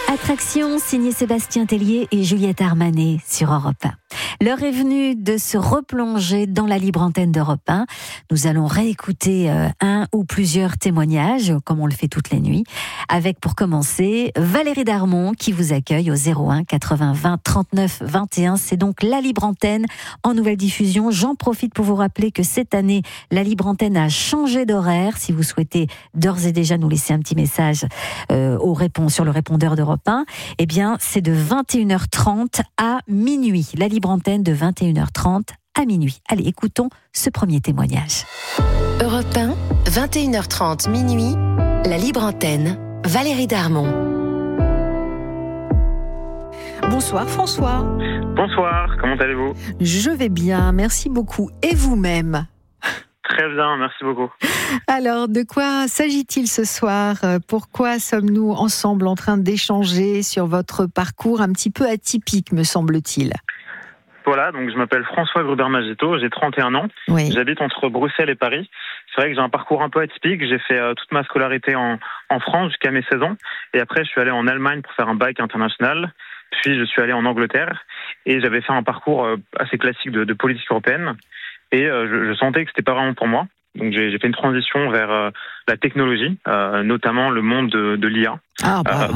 Attraction signée Sébastien Tellier et Juliette Armanet sur Europe 1. L'heure est venue de se replonger dans la libre antenne d'Europe 1. Nous allons réécouter un ou plusieurs témoignages, comme on le fait toutes les nuits, avec pour commencer Valérie Darmon qui vous accueille au 01 80 20 39 21. C'est donc la libre antenne en nouvelle diffusion. J'en profite pour vous rappeler que cette année, la libre antenne a changé d'horaire. Si vous souhaitez d'ores et déjà nous laisser un petit message sur le répondeur d'Europe 1, eh bien, c'est de 21h30 à minuit. La libre antenne de 21h30 à minuit. Allez, écoutons ce premier témoignage. Europe 1, 21h30 minuit, la libre antenne, Valérie Darmon. Bonsoir François. Bonsoir, comment allez-vous ? Je vais bien, merci beaucoup. Et vous-même ? Très bien, merci beaucoup. Alors, de quoi s'agit-il ce soir ? Pourquoi sommes-nous ensemble en train d'échanger sur votre parcours un petit peu atypique, me semble-t-il ? Voilà, donc je m'appelle François Gruber-Magito, j'ai 31 ans, Oui. J'habite entre Bruxelles et Paris. C'est vrai que j'ai un parcours un peu atypique, j'ai fait toute ma scolarité en France jusqu'à mes 16 ans, et après je suis allé en Allemagne pour faire un bac international, puis je suis allé en Angleterre, et j'avais fait un parcours assez classique de politique européenne, et je sentais que c'était pas vraiment pour moi. Donc j'ai fait une transition vers la technologie, notamment le monde de l'IA. Ah bah,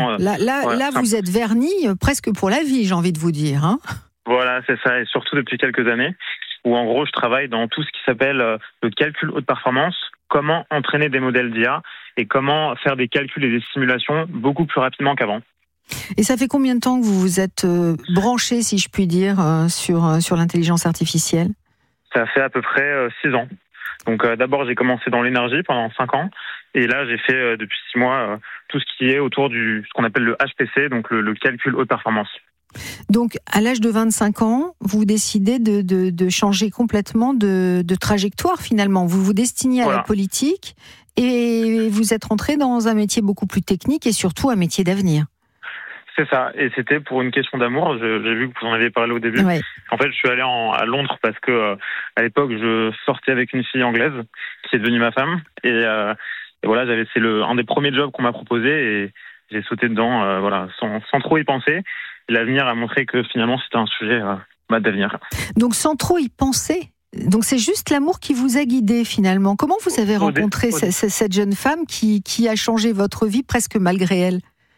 là, vous êtes verni presque pour la vie, j'ai envie de vous dire. Hein ? Voilà, c'est ça, et surtout depuis quelques années, où en gros je travaille dans tout ce qui s'appelle le calcul haute performance, comment entraîner des modèles d'IA et comment faire des calculs et des simulations beaucoup plus rapidement qu'avant. Et ça fait combien de temps que vous vous êtes branché, si je puis dire, sur l'intelligence artificielle ? Ça fait à peu près 6 ans. Donc d'abord j'ai commencé dans l'énergie pendant 5 ans, et là j'ai fait depuis 6 mois tout ce qui est autour ce qu'on appelle le HPC, donc le calcul haute performance. Donc, à l'âge de 25 ans, vous décidez de changer complètement de trajectoire, finalement. Vous vous destinez à la politique et vous êtes rentré dans un métier beaucoup plus technique et surtout un métier d'avenir. C'est ça, et c'était pour une question d'amour. J'ai vu que vous en aviez parlé au début. Ouais. En fait, je suis allé à Londres parce que à l'époque, je sortais avec une fille anglaise qui est devenue ma femme. Et voilà, c'est un des premiers jobs qu'on m'a proposé et j'ai sauté dedans, sans trop y penser. L'avenir a montré que finalement c'était un sujet d'avenir. Donc sans trop y penser. Donc c'est juste l'amour qui vous a guidé finalement. Comment vous avez rencontré cette jeune femme qui a changé votre vie presque malgré elle ?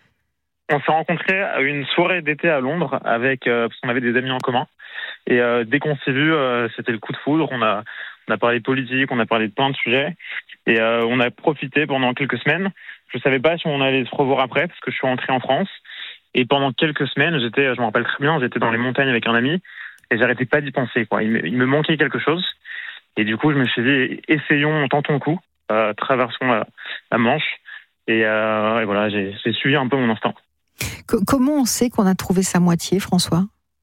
On s'est rencontrés à une soirée d'été à Londres parce qu'on avait des amis en commun. Et dès qu'on s'est vu, c'était le coup de foudre. On a parlé politique, on a parlé de plein de sujets. Et on a profité pendant quelques semaines. Je ne savais pas si on allait se revoir après parce que je suis rentré en France. Et pendant quelques semaines, je me rappelle très bien, j'étais dans les montagnes avec un ami et j'arrêtais pas d'y penser, quoi. Il me manquait quelque chose. Et du coup, je me suis dit, essayons, tentons le coup, traversons la Manche. Et voilà, j'ai suivi un peu mon instinct. Comment on sait qu'on a trouvé sa moitié, François ?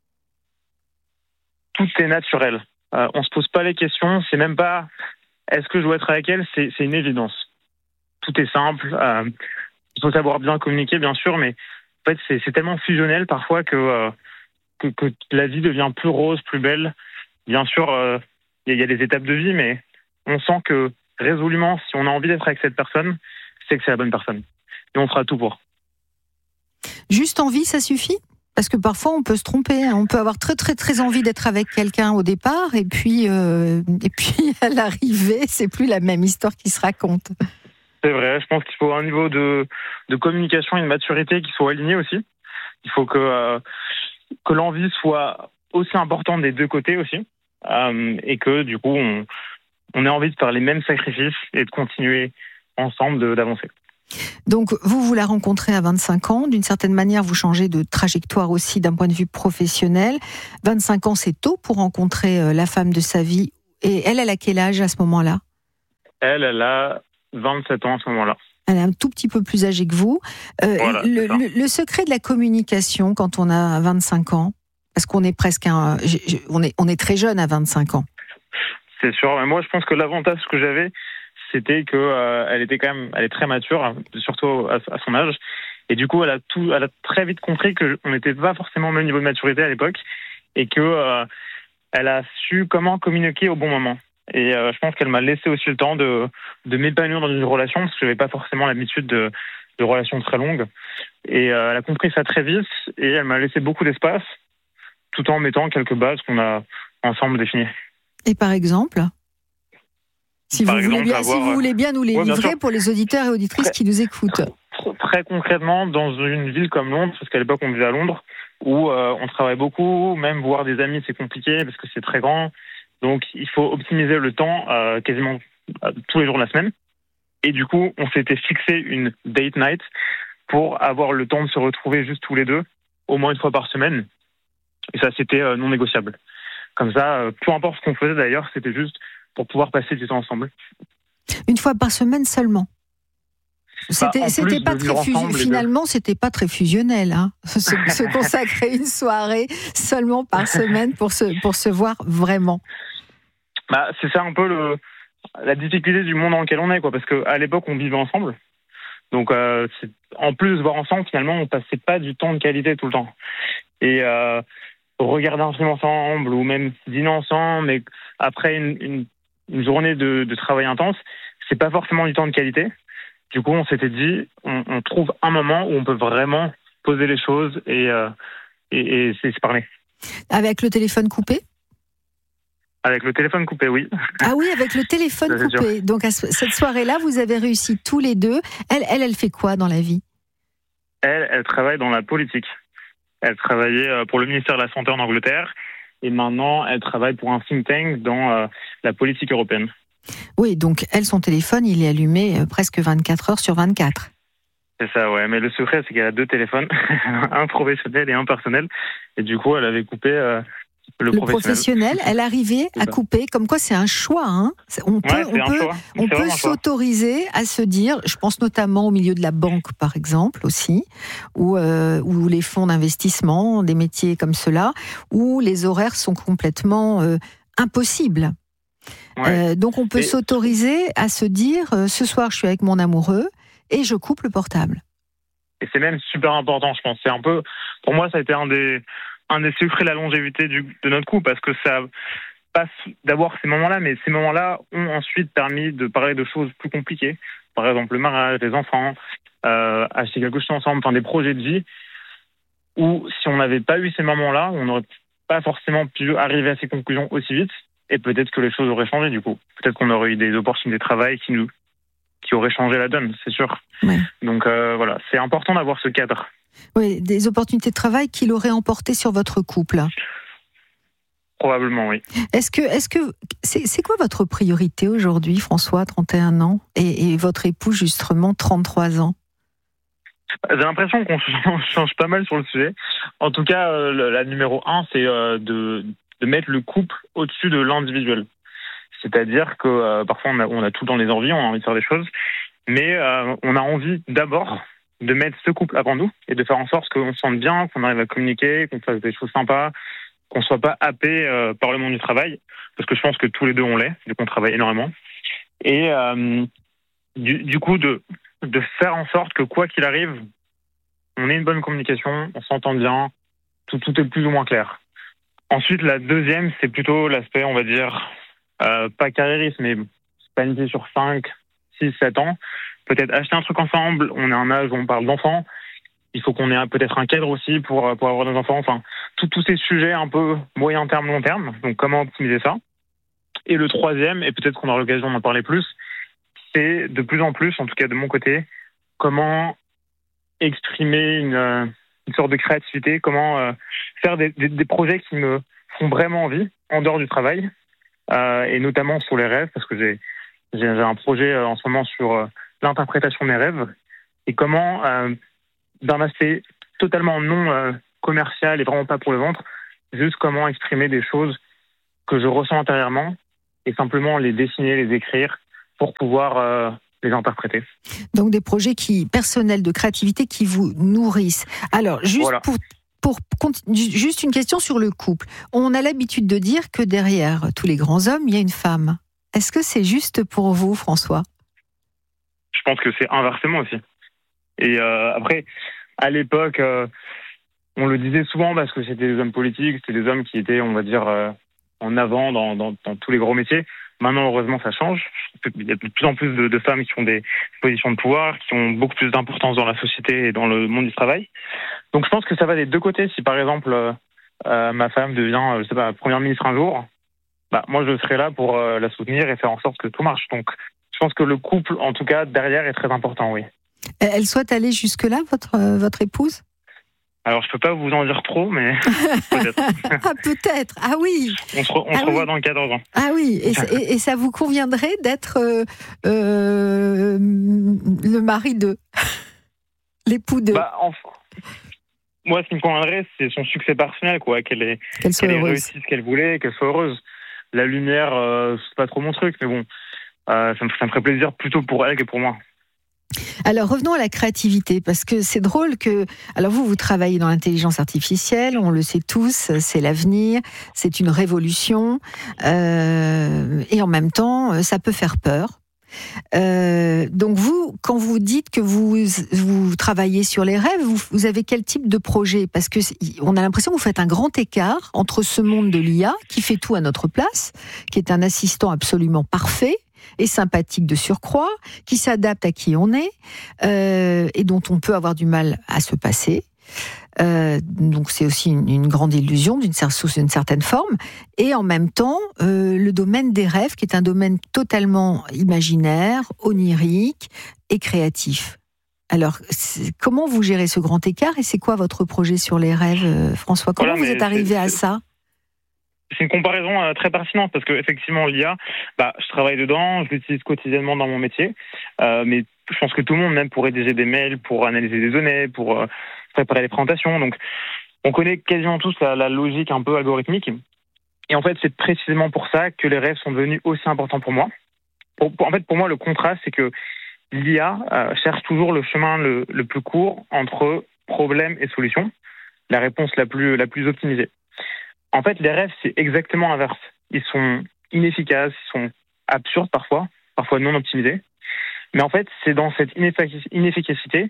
Tout est naturel. On se pose pas les questions. C'est même pas est-ce que je dois être avec elle. C'est une évidence. Tout est simple. Il faut savoir bien communiquer, bien sûr, mais en fait, c'est tellement fusionnel parfois que la vie devient plus rose, plus belle. Bien sûr, il y a des étapes de vie, mais on sent que résolument, si on a envie d'être avec cette personne, c'est que c'est la bonne personne. Et on fera tout pour. Juste envie, ça suffit ? Parce que parfois, on peut se tromper. On peut avoir très, très, très envie d'être avec quelqu'un au départ, et puis à l'arrivée, c'est plus la même histoire qui se raconte. C'est vrai, je pense qu'il faut un niveau de communication et de maturité qui soit aligné aussi. Il faut que l'envie soit aussi importante des deux côtés aussi. Et que du coup, on ait envie de faire les mêmes sacrifices et de continuer ensemble d'avancer. Donc, vous la rencontrez à 25 ans. D'une certaine manière, vous changez de trajectoire aussi d'un point de vue professionnel. 25 ans, c'est tôt pour rencontrer la femme de sa vie. Et elle a quel âge à ce moment-là ? Elle a 27 ans à ce moment-là. Elle est un tout petit peu plus âgée que vous. Voilà, le secret de la communication quand on a 25 ans, parce qu'on est presque on est très jeune à 25 ans. C'est sûr. Mais moi, je pense que l'avantage que j'avais, c'était que elle est très mature, surtout à son âge. Et du coup, elle a très vite compris qu'on n'était pas forcément au même niveau de maturité à l'époque, et que elle a su comment communiquer au bon moment. Et je pense qu'elle m'a laissé aussi le temps de m'épanouir dans une relation, parce que je n'avais pas forcément l'habitude de relation très longue. Et elle a compris ça très vite et elle m'a laissé beaucoup d'espace tout en mettant quelques bases qu'on a ensemble définies. Et par exemple, si vous voulez bien nous les livrer pour les auditeurs et auditrices qui nous écoutent. Très concrètement, dans une ville comme Londres, parce qu'à l'époque on vivait à Londres, où on travaille beaucoup, même voir des amis c'est compliqué parce que c'est très grand. Donc il faut optimiser le temps quasiment tous les jours de la semaine. Et du coup, on s'était fixé une date night pour avoir le temps de se retrouver juste tous les deux, au moins une fois par semaine. Et ça, c'était non négociable. Comme ça, peu importe ce qu'on faisait d'ailleurs, c'était juste pour pouvoir passer du temps ensemble. Une fois par semaine seulement. C'était pas très finalement, c'était pas très fusionnel, hein. Se consacrer une soirée seulement par semaine pour se voir vraiment. C'est ça un peu la difficulté du monde dans lequel on est, quoi. Parce qu'à l'époque, on vivait ensemble. Donc, en plus de voir ensemble, finalement, on passait pas du temps de qualité tout le temps. Et regarder un film ensemble ou même dîner ensemble, mais après une journée de travail intense, c'est pas forcément du temps de qualité. Du coup, on s'était dit, on trouve un moment où on peut vraiment poser les choses et se parler. Avec le téléphone coupé ? Avec le téléphone coupé, oui. Ah oui, avec le téléphone coupé. Donc, à cette soirée-là, vous avez réussi tous les deux. Elle fait quoi dans la vie ? Elle travaille dans la politique. Elle travaillait pour le ministère de la Santé en Angleterre. Et maintenant, elle travaille pour un think tank dans la politique européenne. Oui, donc elle, son téléphone, il est allumé presque 24 heures sur 24. C'est ça, ouais. Mais le secret, c'est qu'elle a 2 téléphones, un professionnel et un personnel. Et du coup, elle avait coupé le professionnel. Elle arrivait à couper, comme quoi c'est un choix. Hein. On peut s'autoriser à se dire, je pense notamment au milieu de la banque, par exemple, aussi, ou les fonds d'investissement, des métiers comme cela, où les horaires sont complètement impossibles. Ouais. Donc on peut s'autoriser à se dire ce soir je suis avec mon amoureux et je coupe le portable. Et c'est même super important, je pense. C'est un peu, pour moi, ça a été un des secrets de la longévité de notre couple, parce que ça passe d'avoir ces moments-là, mais ces moments-là ont ensuite permis de parler de choses plus compliquées. Par exemple, le mariage, les enfants, acheter quelque chose ensemble, enfin des projets de vie, où si on n'avait pas eu ces moments-là, on n'aurait pas forcément pu arriver à ces conclusions aussi vite. Et peut-être que les choses auraient changé du coup. Peut-être qu'on aurait eu des opportunités de travail qui auraient changé la donne, c'est sûr. Ouais. Donc voilà, c'est important d'avoir ce cadre. Oui, des opportunités de travail qui l'auraient emporté sur votre couple. Probablement, oui. Est-ce que c'est quoi votre priorité aujourd'hui, François, 31 ans, et votre époux, justement, 33 ans ? J'ai l'impression qu'on change pas mal sur le sujet. En tout cas, la numéro 1, c'est de mettre le couple au-dessus de l'individuel. C'est-à-dire que parfois on a tout dans les envies, on a envie de faire des choses, mais on a envie d'abord de mettre ce couple avant nous et de faire en sorte qu'on se sente bien, qu'on arrive à communiquer, qu'on fasse des choses sympas, qu'on soit pas happé par le monde du travail, parce que je pense que tous les deux on l'est, vu qu'on travaille énormément. Et du coup de faire en sorte que quoi qu'il arrive, on ait une bonne communication, on s'entend bien, tout est plus ou moins clair. Ensuite, la deuxième, c'est plutôt l'aspect, on va dire, pas carriériste, mais planifié sur 5, 6, 7 ans. Peut-être acheter un truc ensemble, on est à un âge où on parle d'enfants. Il faut qu'on ait peut-être un cadre aussi pour avoir des enfants. Enfin, tous ces sujets un peu moyen terme, long terme. Donc, comment optimiser ça ? Et le troisième, et peut-être qu'on aura l'occasion d'en parler plus, c'est de plus en plus, en tout cas de mon côté, comment exprimer une sorte de créativité, comment faire des projets qui me font vraiment envie en dehors du travail, et notamment sur les rêves, parce que j'ai un projet en ce moment sur l'interprétation des rêves, et comment, d'un aspect totalement non commercial et vraiment pas pour le ventre, juste comment exprimer des choses que je ressens intérieurement et simplement les dessiner, les écrire pour pouvoir les interpréter. Donc des projets personnels de créativité qui vous nourrissent. Alors, juste voilà. Juste une question sur le couple. On a l'habitude de dire que derrière tous les grands hommes, il y a une femme. Est-ce que c'est juste pour vous, François ? Je pense que c'est inversement aussi. Et après, à l'époque, on le disait souvent parce que c'était des hommes politiques, c'était des hommes qui étaient, on va dire, en avant dans tous les gros métiers. Maintenant, heureusement, ça change. Il y a de plus en plus de femmes qui ont des positions de pouvoir, qui ont beaucoup plus d'importance dans la société et dans le monde du travail. Donc, je pense que ça va des deux côtés. Si, par exemple, ma femme devient, je sais pas, première ministre un jour, moi, je serai là pour la soutenir et faire en sorte que tout marche. Donc, je pense que le couple, en tout cas, derrière, est très important, oui. Elle souhaite aller jusque-là, votre épouse ? Alors, je peux pas vous en dire trop, mais peut-être. Ah, peut-être. Ah oui. On se revoit dans 14 ans. Ah oui. Et ça vous conviendrait d'être le mari de l'époux de. Moi, ce qui me conviendrait, c'est son succès personnel, quoi. Qu'elle ait réussi ce qu'elle voulait, qu'elle soit heureuse. La lumière, c'est pas trop mon truc, mais bon, ça me ferait plaisir plutôt pour elle que pour moi. Alors revenons à la créativité, parce que c'est drôle que... Alors vous travaillez dans l'intelligence artificielle, on le sait tous, c'est l'avenir, c'est une révolution, et en même temps, ça peut faire peur. Donc vous, quand vous dites que vous travaillez sur les rêves, vous avez quel type de projet ? Parce que on a l'impression que vous faites un grand écart entre ce monde de l'IA, qui fait tout à notre place, qui est un assistant absolument parfait, et sympathique de surcroît, qui s'adapte à qui on est, et dont on peut avoir du mal à se passer. Donc c'est aussi une grande illusion sous une certaine forme. Et en même temps, le domaine des rêves, qui est un domaine totalement imaginaire, onirique et créatif. Alors, comment vous gérez ce grand écart et c'est quoi votre projet sur les rêves, François ? Comment vous êtes arrivé à ça ? C'est une comparaison très pertinente parce que effectivement l'IA, je travaille dedans, je l'utilise quotidiennement dans mon métier, mais je pense que tout le monde, même pour rédiger des mails, pour analyser des données, pour préparer des présentations, donc on connaît quasiment tous la logique un peu algorithmique. Et en fait, c'est précisément pour ça que les rêves sont devenus aussi importants pour moi. Pour moi, le contraste, c'est que l'IA cherche toujours le chemin le plus court entre problème et solution, la réponse la plus optimisée. En fait, les rêves, c'est exactement l'inverse. Ils sont inefficaces, ils sont absurdes parfois non optimisés. Mais en fait, c'est dans cette inefficacité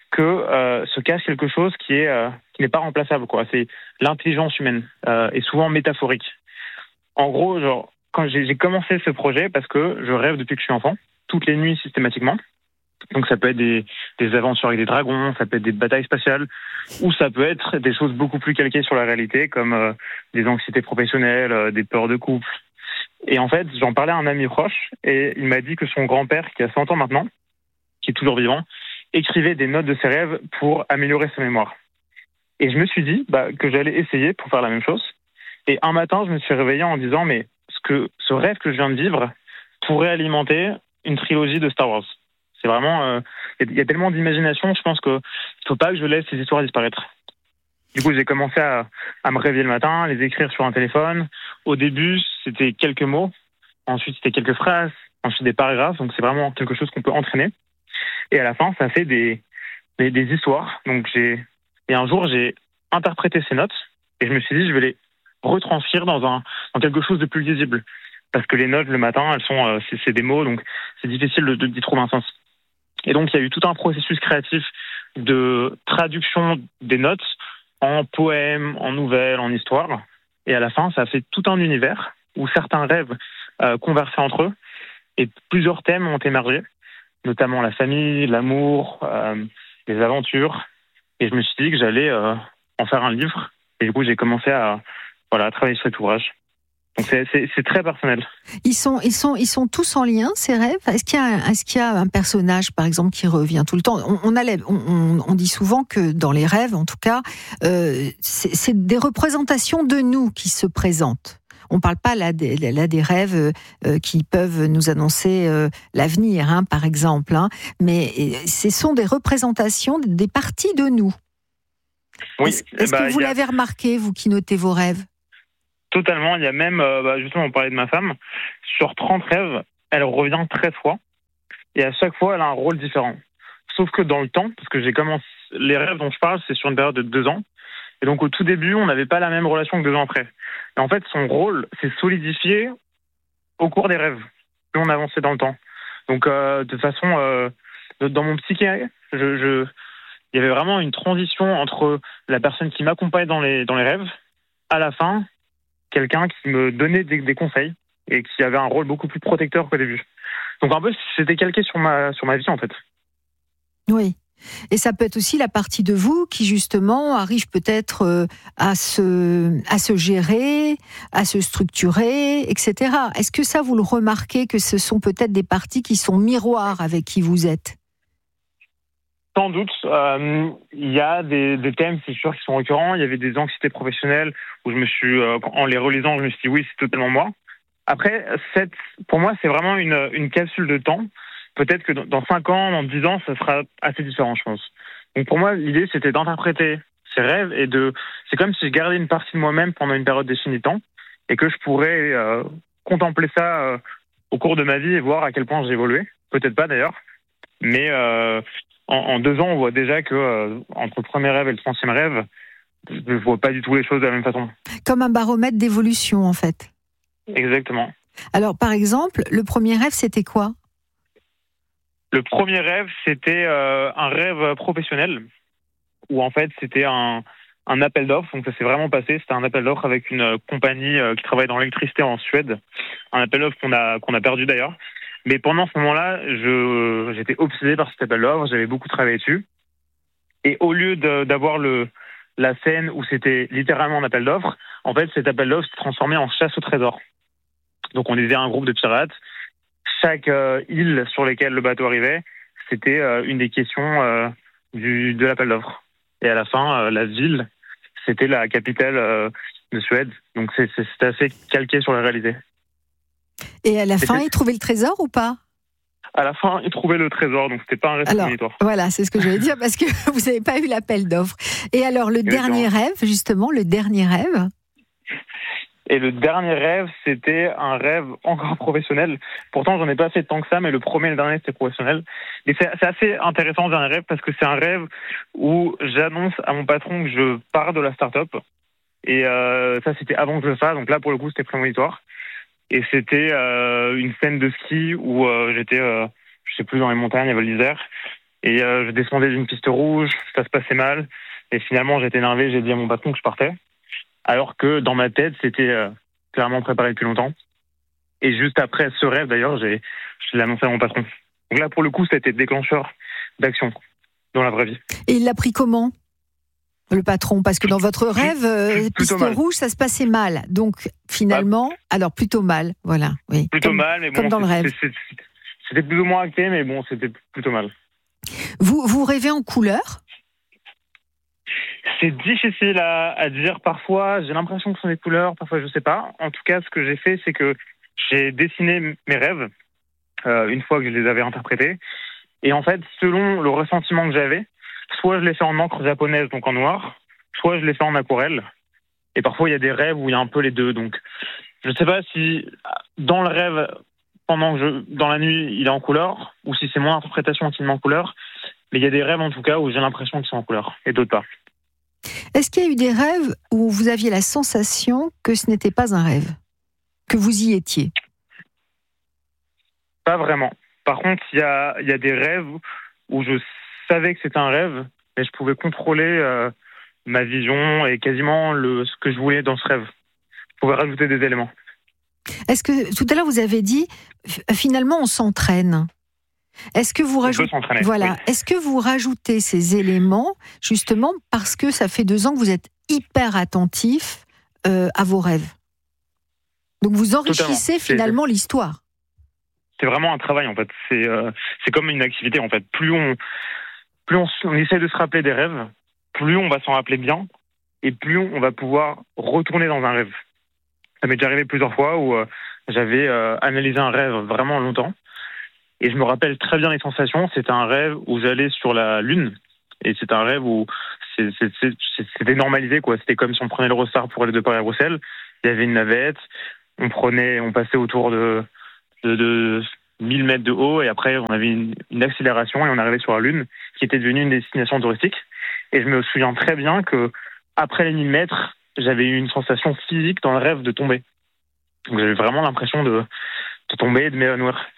que se cache quelque chose qui n'est pas remplaçable, quoi. C'est l'intelligence humaine, et souvent métaphorique. En gros, quand j'ai commencé ce projet, parce que je rêve depuis que je suis enfant, toutes les nuits systématiquement. Donc ça peut être des aventures avec des dragons, ça peut être des batailles spatiales, ou ça peut être des choses beaucoup plus calquées sur la réalité, comme des anxiétés professionnelles, des peurs de couple. Et en fait, j'en parlais à un ami proche, et il m'a dit que son grand-père, qui a 100 ans maintenant, qui est toujours vivant, écrivait des notes de ses rêves pour améliorer sa mémoire. Et je me suis dit que j'allais essayer pour faire la même chose. Et un matin, je me suis réveillé en disant, mais ce rêve que je viens de vivre pourrait alimenter une trilogie de Star Wars. C'est vraiment, il y a tellement d'imagination, je pense qu'il ne faut pas que je laisse ces histoires disparaître. Du coup, j'ai commencé à me réveiller le matin, les écrire sur un téléphone. Au début, c'était quelques mots. Ensuite, c'était quelques phrases. Ensuite, des paragraphes. Donc, c'est vraiment quelque chose qu'on peut entraîner. Et à la fin, ça fait des histoires. Donc, et un jour, j'ai interprété ces notes et je me suis dit, je vais les retranscrire dans quelque chose de plus lisible. Parce que les notes, le matin, c'est des mots, donc c'est difficile d'y trouver un sens. Et donc, il y a eu tout un processus créatif de traduction des notes en poèmes, en nouvelles, en histoires. Et à la fin, ça a fait tout un univers où certains rêves conversaient entre eux et plusieurs thèmes ont émergé, notamment la famille, l'amour, les aventures. Et je me suis dit que j'allais en faire un livre. Et du coup, j'ai commencé à travailler sur cet ouvrage. Donc c'est très personnel. Ils sont tous en lien, ces rêves. Est-ce qu'il y a un personnage, par exemple, qui revient tout le temps ? On dit souvent que dans les rêves, en tout cas, c'est des représentations de nous qui se présentent. On ne parle pas là des rêves qui peuvent nous annoncer l'avenir, par exemple, mais ce sont des représentations des parties de nous. Oui. Est-ce que vous l'avez remarqué, vous qui notez vos rêves ? Totalement. Il y a même, justement, on parlait de ma femme, sur 30 rêves, elle revient 13 fois. Et à chaque fois, elle a un rôle différent. Sauf que dans le temps, parce que j'ai commencé, les rêves dont je parle, c'est sur une période de 2 ans. Et donc, au tout début, on n'avait pas la même relation que 2 ans après. Et en fait, son rôle s'est solidifié au cours des rêves. Plus on avançait dans le temps. Donc, de façon, dans mon psyché, il y avait vraiment une transition entre la personne qui m'accompagne dans les rêves, à la fin, quelqu'un qui me donnait des conseils et qui avait un rôle beaucoup plus protecteur qu'au début. Donc un peu, c'était calqué sur ma vie en fait. Oui. Et ça peut être aussi la partie de vous qui justement arrive peut-être à se gérer, à se structurer, etc. Est-ce que ça vous le remarquez que ce sont peut-être des parties qui sont miroirs avec qui vous êtes ? Sans doute, il y a des thèmes, c'est sûr, qui sont récurrents. Il y avait des anxiétés professionnelles où je me suis, en les relisant, je me suis dit oui, c'est totalement moi. Après, pour moi, c'est vraiment une capsule de temps. Peut-être que dans 5 ans, dans 10 ans, ça sera assez différent, je pense. Donc pour moi, l'idée, c'était d'interpréter ces rêves et c'est comme si je gardais une partie de moi-même pendant une période définie de temps et que je pourrais contempler ça au cours de ma vie et voir à quel point j'ai évolué. Peut-être pas d'ailleurs, mais en 2 ans, on voit déjà que entre le premier rêve et le 30e rêve, je vois pas du tout les choses de la même façon. Comme un baromètre d'évolution, en fait. Exactement. Alors, par exemple, le premier rêve, c'était quoi ? Le premier rêve, c'était un rêve professionnel, où en fait, c'était un appel d'offres. Donc ça s'est vraiment passé. C'était un appel d'offres avec une compagnie qui travaille dans l'électricité en Suède. Un appel d'offres qu'on a perdu d'ailleurs. Mais pendant ce moment-là, j'étais obsédé par cet appel d'offres. J'avais beaucoup travaillé dessus. Et au lieu d'avoir la scène où c'était littéralement un appel d'offres, en fait, cet appel d'offres s'est transformé en chasse au trésor. Donc on était un groupe de pirates. Chaque île sur laquelle le bateau arrivait, c'était une des questions de l'appel d'offres. Et à la fin, la ville, c'était la capitale de Suède. Donc c'était assez calqué sur la réalité. Et à la fin, ils trouvaient le trésor ou pas ? À la fin, ils trouvaient le trésor, donc c'était pas un rêve prémonitoire. Voilà, c'est ce que j'allais dire, parce que vous n'avez pas eu l'appel d'offres. Et alors, le dernier rêve, justement, le dernier rêve ? Et le dernier rêve, c'était un rêve encore professionnel. Pourtant, j'en ai pas fait tant que ça, mais le premier et le dernier, c'était professionnel. Et c'est assez intéressant, le dernier rêve, parce que c'est un rêve où j'annonce à mon patron que je pars de la start-up. Et ça, c'était avant que je le fasse. Donc là, pour le coup, c'était prémonitoire. Et c'était une scène de ski où j'étais, je sais plus, dans les montagnes, à Val d'Isère. Et je descendais d'une piste rouge, ça se passait mal. Et finalement, j'étais énervé, j'ai dit à mon patron que je partais. Alors que dans ma tête, c'était clairement préparé depuis longtemps. Et juste après ce rêve, d'ailleurs, je l'ai annoncé à mon patron. Donc là, pour le coup, ça a été déclencheur d'action dans la vraie vie. Et il l'a pris comment, le patron ? Parce que dans votre rêve, piste rouge, ça se passait mal. Donc finalement, alors plutôt mal, voilà. Oui. Plutôt mal, mais bon, comme dans le rêve. C'était plus ou moins acté, mais bon, c'était plutôt mal. Vous rêvez en couleur ? C'est difficile à dire. Parfois, j'ai l'impression que ce sont des couleurs, parfois je sais pas. En tout cas, ce que j'ai fait, c'est que j'ai dessiné mes rêves une fois que je les avais interprétés. Et en fait, selon le ressentiment que j'avais, soit je les fais en encre japonaise, donc en noir, soit je les fais en aquarelle. Et parfois, il y a des rêves où il y a un peu les deux. Donc, je ne sais pas si dans le rêve, dans la nuit, il est en couleur, ou si c'est mon interprétation qui me met en couleur. Mais il y a des rêves, en tout cas, où j'ai l'impression qu'ils sont en couleur, et d'autres pas. Est-ce qu'il y a eu des rêves où vous aviez la sensation que ce n'était pas un rêve, que vous y étiez ? Pas vraiment. Par contre, il y a des rêves où je savais que c'était un rêve, mais je pouvais contrôler ma vision et quasiment ce que je voulais dans ce rêve. Je pouvais rajouter des éléments. Est-ce que tout à l'heure vous avez dit finalement on s'entraîne ? Est-ce que vous Est-ce que vous rajoutez ces éléments justement parce que ça fait 2 ans que vous êtes hyper attentif à vos rêves ? Donc vous enrichissez finalement l'histoire. C'est vraiment un travail en fait. C'est comme une activité en fait. Plus on essaie de se rappeler des rêves, plus on va s'en rappeler bien et plus on va pouvoir retourner dans un rêve. Ça m'est déjà arrivé plusieurs fois où j'avais analysé un rêve vraiment longtemps. Et je me rappelle très bien les sensations. C'était un rêve où j'allais sur la Lune. Et c'était un rêve où c'était normalisé, quoi. C'était comme si on prenait l'Eurostar pour aller de Paris à Bruxelles. Il y avait une navette. On passait autour de 1000 mètres de haut. Et après, on avait une accélération et on arrivait sur la Lune, qui était devenue une destination touristique. Et je me souviens très bien que après les 1000 mètres, j'avais eu une sensation physique dans le rêve de tomber. Donc j'avais vraiment l'impression de tomber et de m'évanouir.